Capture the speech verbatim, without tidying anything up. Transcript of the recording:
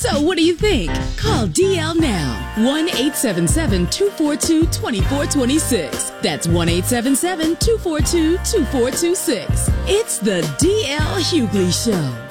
So what do you think? Call D L now. one eight seven seven, two four two, two four two six. That's one eight seven seven, two four two, two four two six. It's the D L Hughley Show.